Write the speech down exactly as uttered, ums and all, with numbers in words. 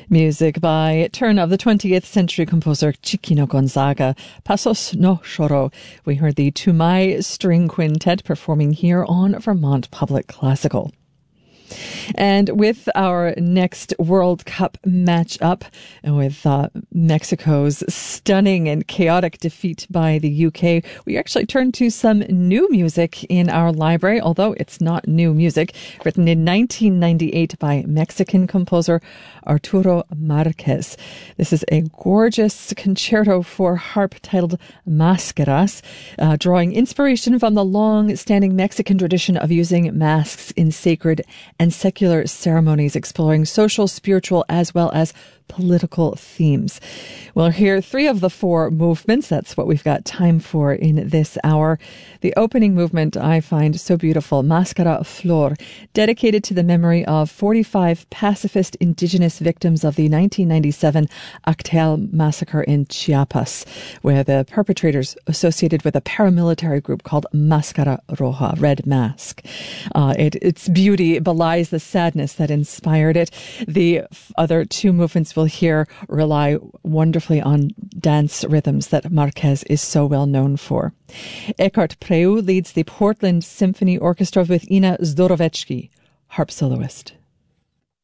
Music by turn of the twentieth century composer Cicchino Gonzaga, Passos no Choro. We heard the Tumai String Quintet performing here on Vermont Public Classical. And with our next World Cup matchup, with uh, Mexico's stunning and chaotic defeat by the U K, we actually turn to some new music in our library, although it's not new music, written in nineteen ninety-eight by Mexican composer Arturo Marquez. This is a gorgeous concerto for harp titled Máscaras, uh, drawing inspiration from the long-standing Mexican tradition of using masks in sacred and secular ceremonies, exploring social, spiritual, as well as political themes. We'll hear three of the four movements. That's what we've got time for in this hour. The opening movement I find so beautiful, Máscara Flor, dedicated to the memory of forty-five pacifist indigenous victims of the nineteen ninety-seven Actel massacre in Chiapas, where the perpetrators associated with a paramilitary group called Máscara Roja, Red Mask. Uh, it, its beauty belies the sadness that inspired it. The f- other two movements we'll hear rely wonderfully on dance rhythms that Marquez is so well known for. Eckhart Preu leads the Portland Symphony Orchestra with Ina Zdorowecki, harp soloist.